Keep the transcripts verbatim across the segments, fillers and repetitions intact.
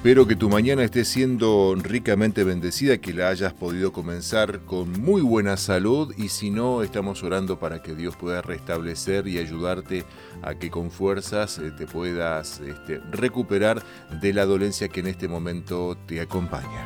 Espero que tu mañana esté siendo ricamente bendecida, que la hayas podido comenzar con muy buena salud, y si no, estamos orando para que Dios pueda restablecer y ayudarte a que con fuerzas eh, te puedas este, recuperar de la dolencia que en este momento te acompaña.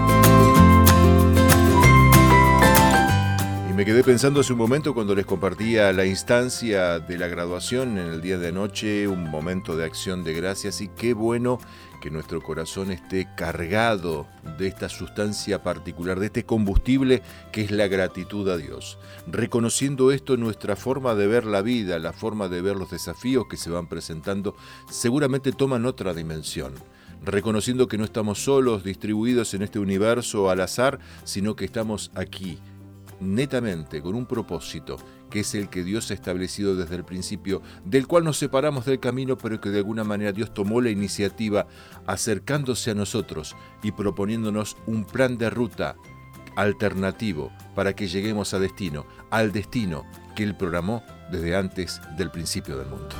Me quedé pensando hace un momento cuando les compartía la instancia de la graduación en el día de anoche, un momento de acción de gracias, y qué bueno que nuestro corazón esté cargado de esta sustancia particular, de este combustible que es la gratitud a Dios. Reconociendo esto, nuestra forma de ver la vida, la forma de ver los desafíos que se van presentando, seguramente toman otra dimensión. Reconociendo que no estamos solos, distribuidos en este universo al azar, sino que estamos aquí, netamente con un propósito, que es el que Dios ha establecido desde el principio, del cual nos separamos del camino, pero que de alguna manera Dios tomó la iniciativa acercándose a nosotros y proponiéndonos un plan de ruta alternativo para que lleguemos a destino, al destino que Él programó desde antes del principio del mundo.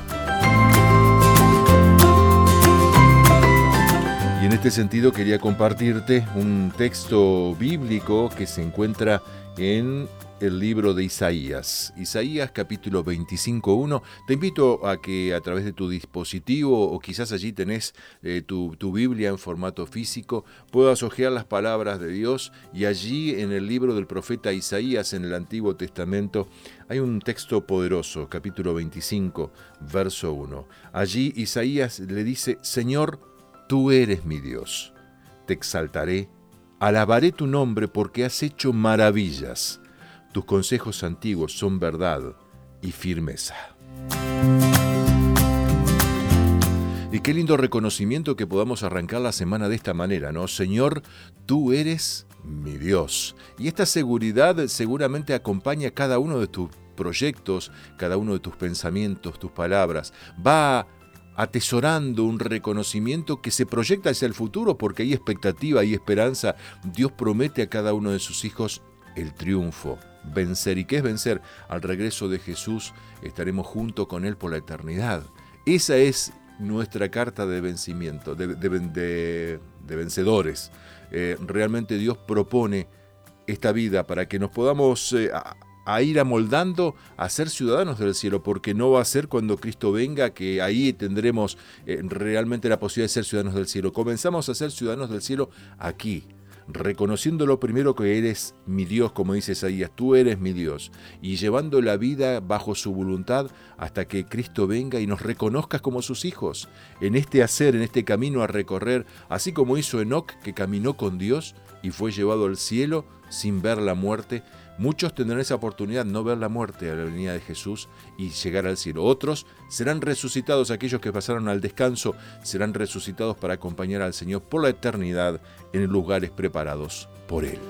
Y en este sentido quería compartirte un texto bíblico que se encuentra en el libro de Isaías. Isaías capítulo veinticinco uno. Te invito a que a través de tu dispositivo, o quizás allí tenés eh, tu, tu Biblia en formato físico, puedas hojear las palabras de Dios, y allí en el libro del profeta Isaías en el Antiguo Testamento hay un texto poderoso, capítulo veinticinco, verso uno. Allí Isaías le dice: Señor, tú eres mi Dios, te exaltaré, alabaré tu nombre porque has hecho maravillas. Tus consejos antiguos son verdad y firmeza. Y qué lindo reconocimiento que podamos arrancar la semana de esta manera, ¿no? Señor, tú eres mi Dios. Y esta seguridad seguramente acompaña cada uno de tus proyectos, cada uno de tus pensamientos, tus palabras. Va atesorando un reconocimiento que se proyecta hacia el futuro, porque hay expectativa, hay esperanza. Dios promete a cada uno de sus hijos el triunfo, vencer. ¿Y qué es vencer? Al regreso de Jesús estaremos junto con Él por la eternidad. Esa es nuestra carta de vencimiento, de, de, de, de vencedores. Eh, realmente Dios propone esta vida para que nos podamos eh, a, a ir amoldando a ser ciudadanos del cielo, porque no va a ser cuando Cristo venga que ahí tendremos eh, realmente la posibilidad de ser ciudadanos del cielo. Comenzamos a ser ciudadanos del cielo aquí, reconociendo lo primero que eres mi Dios, como dice Isaías, tú eres mi Dios, y llevando la vida bajo su voluntad hasta que Cristo venga y nos reconozca como sus hijos, en este hacer, en este camino a recorrer, así como hizo Enoc, que caminó con Dios y fue llevado al cielo sin ver la muerte. Muchos tendrán esa oportunidad, no ver la muerte a la venida de Jesús y llegar al cielo. Otros serán resucitados, aquellos que pasaron al descanso, serán resucitados para acompañar al Señor por la eternidad en lugares preparados por Él.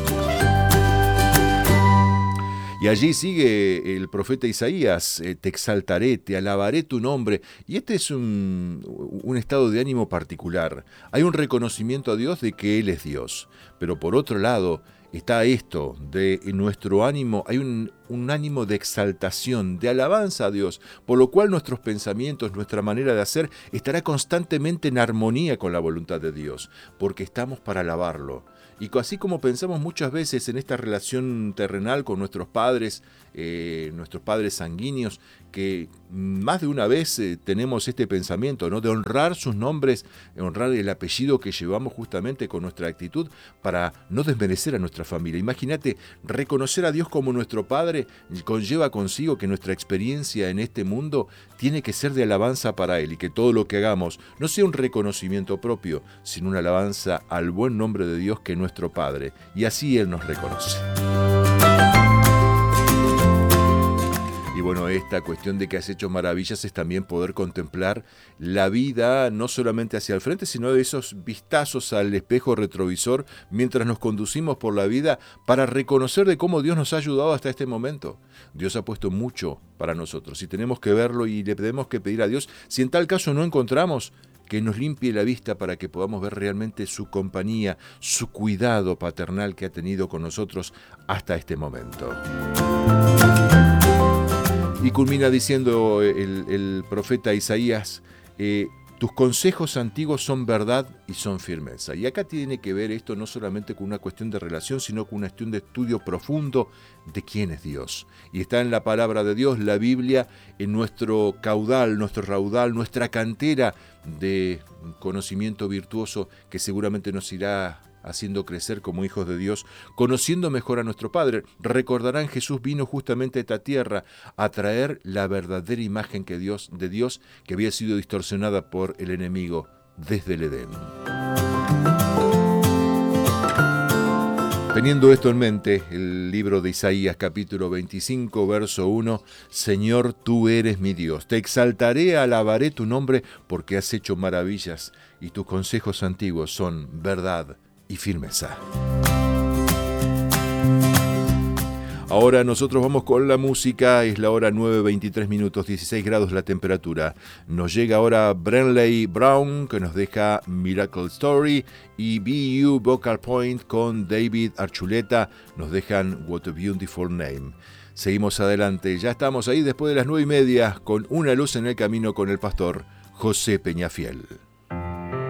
Y allí sigue el profeta Isaías: eh, te exaltaré, te alabaré tu nombre. Y este es un, un estado de ánimo particular. Hay un reconocimiento a Dios de que Él es Dios. Pero por otro lado está esto de nuestro ánimo, hay un, un ánimo de exaltación, de alabanza a Dios, por lo cual nuestros pensamientos, nuestra manera de hacer estará constantemente en armonía con la voluntad de Dios, porque estamos para alabarlo. Y así como pensamos muchas veces en esta relación terrenal con nuestros padres, eh, nuestros padres sanguíneos, que más de una vez eh, tenemos este pensamiento, ¿no?, de honrar sus nombres, honrar el apellido que llevamos justamente con nuestra actitud para no desmerecer a nuestra familia. Imagínate, reconocer a Dios como nuestro Padre conlleva consigo que nuestra experiencia en este mundo tiene que ser de alabanza para Él, y que todo lo que hagamos no sea un reconocimiento propio, sino una alabanza al buen nombre de Dios, que es nuestro Padre, y así Él nos reconoce. Y bueno, esta cuestión de que has hecho maravillas es también poder contemplar la vida no solamente hacia el frente, sino de esos vistazos al espejo retrovisor mientras nos conducimos por la vida, para reconocer de cómo Dios nos ha ayudado hasta este momento. Dios ha puesto mucho para nosotros y tenemos que verlo, y le tenemos que pedir a Dios, si en tal caso no encontramos, que nos limpie la vista para que podamos ver realmente su compañía, su cuidado paternal que ha tenido con nosotros hasta este momento. Y culmina diciendo el, el profeta Isaías: eh, Tus consejos antiguos son verdad y son firmeza. Y acá tiene que ver esto no solamente con una cuestión de relación, sino con una cuestión de estudio profundo de quién es Dios. Y está en la palabra de Dios, la Biblia, en nuestro caudal, nuestro raudal, nuestra cantera de conocimiento virtuoso que seguramente nos irá haciendo crecer como hijos de Dios, conociendo mejor a nuestro Padre. Recordarán, Jesús vino justamente a esta tierra a traer la verdadera imagen que Dios, de Dios que había sido distorsionada por el enemigo desde el Edén. Teniendo esto en mente, el libro de Isaías capítulo veinticinco, verso uno, Señor, tú eres mi Dios, te exaltaré, alabaré tu nombre, porque has hecho maravillas, y tus consejos antiguos son verdad y firmeza. Ahora nosotros vamos con la música, es la hora nueve, veintitrés minutos, dieciséis grados la temperatura. Nos llega ahora Brenley Brown, que nos deja Miracle Story, y B U Vocal Point con David Archuleta nos dejan What a Beautiful Name. Seguimos adelante, ya estamos ahí después de las nueve y media con Una Luz en el Camino con el pastor José Peñafiel.